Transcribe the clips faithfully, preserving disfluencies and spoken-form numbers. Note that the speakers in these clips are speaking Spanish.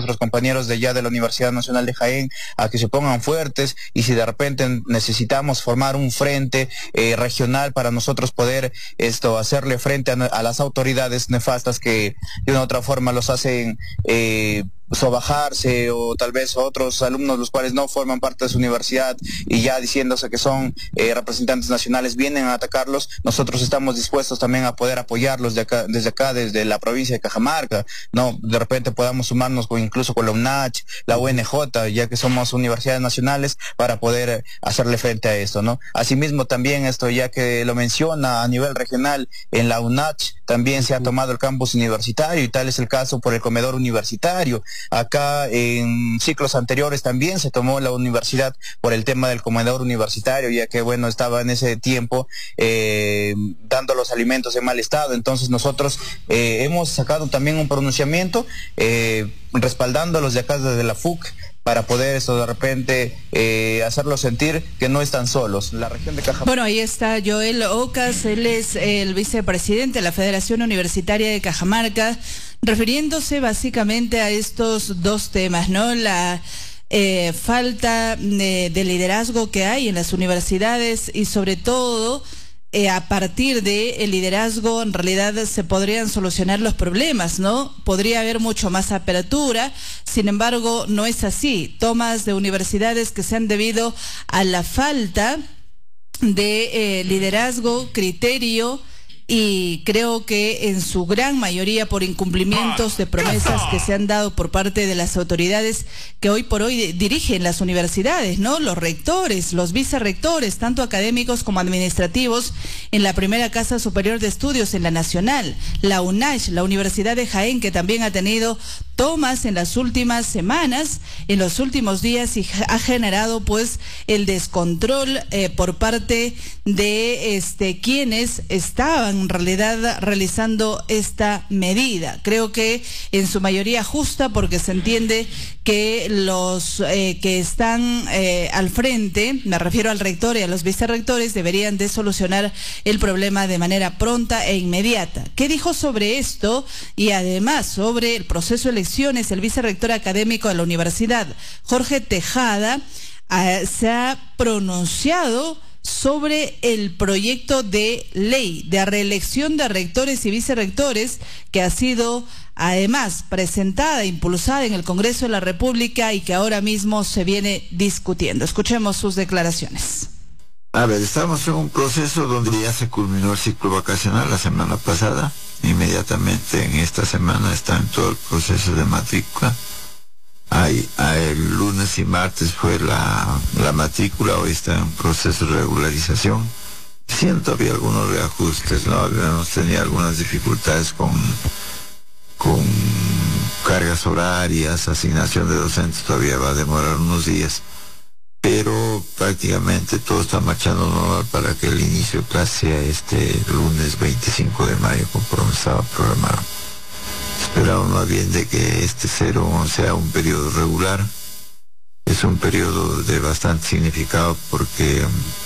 nuestros compañeros de allá de la Universidad Nacional de Jaén a que se pongan fuertes, y si de repente necesitamos formar un frente eh, regional para nosotros poder esto hacerle frente a, a las autoridades nefastas que de una u otra forma los hacen eh, sobajarse, o tal vez otros alumnos los cuales no forman parte de su universidad y ya diciéndose que son eh, representantes nacionales vienen a atacarlos, nosotros estamos dispuestos también a poder apoyarlos de acá, desde acá, desde la provincia de Cajamarca, no, de repente podamos sumarnos con, incluso con la UNACH, la U N J, ya que somos universidades nacionales, para poder hacerle frente a esto, ¿no? Asimismo también esto, ya que lo menciona a nivel regional, en la UNACH también se ha tomado el campus universitario, y tal es el caso por el comedor universitario. Acá en ciclos anteriores también se tomó la universidad por el tema del comedor universitario, ya que bueno, estaba en ese tiempo eh, dando los alimentos en mal estado. Entonces nosotros eh, hemos sacado también un pronunciamiento eh, respaldando a los de acá desde la F U C, para poder eso de repente eh, hacerlos sentir que no están solos. La región de Cajamarca. Bueno, ahí está Joel Ocas, él es el vicepresidente de la Federación Universitaria de Cajamarca, refiriéndose básicamente a estos dos temas, ¿no? La eh, falta de, de liderazgo que hay en las universidades, y sobre todo Eh, a partir de el liderazgo en realidad se podrían solucionar los problemas, ¿no? Podría haber mucho más apertura, sin embargo no es así. Tomas de universidades que se han debido a la falta de eh, liderazgo, criterio, y creo que en su gran mayoría por incumplimientos de promesas que se han dado por parte de las autoridades que hoy por hoy dirigen las universidades, ¿no? Los rectores, los vicerrectores, tanto académicos como administrativos, en la primera Casa Superior de Estudios, en la Nacional, la UNACH, la Universidad de Jaén, que también ha tenido tomas en las últimas semanas, en los últimos días, y ha generado pues el descontrol eh, por parte de este quienes estaban en realidad realizando esta medida. Creo que en su mayoría justa, porque se entiende que los eh, que están eh, al frente, me refiero al rector y a los vicerrectores, deberían de solucionar el problema de manera pronta e inmediata. ¿Qué dijo sobre esto? Y además sobre el proceso de elecciones, el vicerrector académico de la universidad, Jorge Tejada, eh, se ha pronunciado sobre el proyecto de ley de reelección de rectores y vicerrectores, que ha sido además presentada e impulsada en el Congreso de la República y que ahora mismo se viene discutiendo. Escuchemos sus declaraciones. A ver, estamos en un proceso donde ya se culminó el ciclo vacacional la semana pasada. Inmediatamente en esta semana está en todo el proceso de matrícula. Hay, el lunes y martes fue la, la matrícula, hoy está en proceso de regularización. Siento había algunos reajustes, ¿no? Habíamos tenido algunas dificultades con, con cargas horarias, asignación de docentes, todavía va a demorar unos días. Pero prácticamente todo está marchando normal para que el inicio de clase sea este lunes veinticinco de mayo, como estaba programado. Esperamos más bien de que este cero sea un periodo regular. Es un periodo de bastante significado porque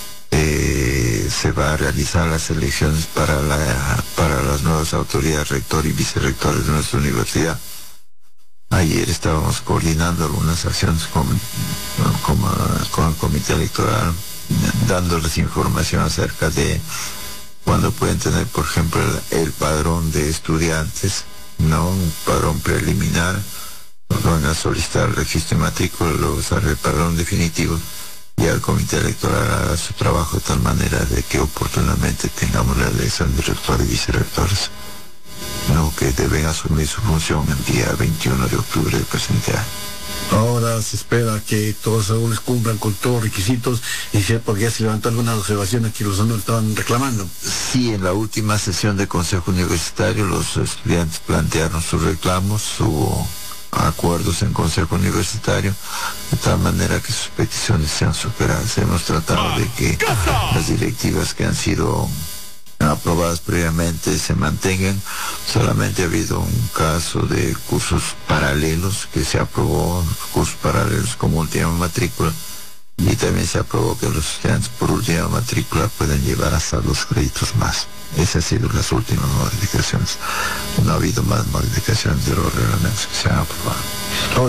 eh, se va a realizar las elecciones para, la, para las nuevas autoridades rector y vicerrectores de nuestra universidad. Ayer estábamos coordinando algunas acciones con, con, con el comité electoral, dándoles información acerca de cuándo pueden tener, por ejemplo, el, el padrón de estudiantes, no un padrón preliminar, van a solicitar el registro de matrícula, luego sale el padrón definitivo, y el comité electoral haga su trabajo de tal manera de que oportunamente tengamos la elección de rector y vicerrectores, no que deben asumir su función el día veintiuno de octubre del presente año. Ahora se espera que todos los alumnos cumplan con todos los requisitos, y sea porque ya se levantó algunas observaciones que los alumnos estaban reclamando. Sí, en la última sesión del Consejo Universitario los estudiantes plantearon sus reclamos, hubo acuerdos en Consejo Universitario, de tal manera que sus peticiones sean superadas. Hemos tratado de que las directivas que han sido aprobadas previamente se mantengan. Solamente ha habido un caso de cursos paralelos que se aprobó, cursos paralelos como última matrícula, y también se aprobó que los estudiantes por última matrícula pueden llevar hasta dos créditos más. Esas han sido las últimas modificaciones. No ha habido más modificaciones de los reglamentos que se han aprobado.